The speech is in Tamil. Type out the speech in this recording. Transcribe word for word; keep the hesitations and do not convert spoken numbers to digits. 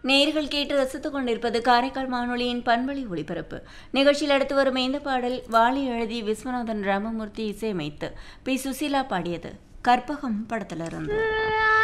நேயர்கள் கேட்டு ரசித்துக் கொண்டிருப்பது காரைக்கால் வானொலியின் பண்பலை ஒளிபரப்பு நிகழ்ச்சியில் அடுத்து வரும் இந்த பாடல் வாலி எழுதி விஸ்வநாதன் ராமமூர்த்தி இசையமைத்து பி சுசீலா பாடியது கற்பகம் படத்திலிருந்து.